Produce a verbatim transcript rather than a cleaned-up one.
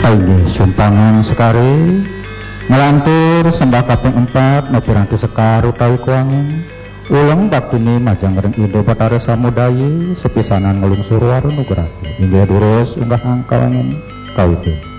Kaini sumpangan sekari ngelantur sembah kaping empat nopiranti sekar utawi kuangin ulang baktini majang ring ide batare samudayi sepisanan ngelungsur waru nugrati hingga durus unggah angkawangin kau itu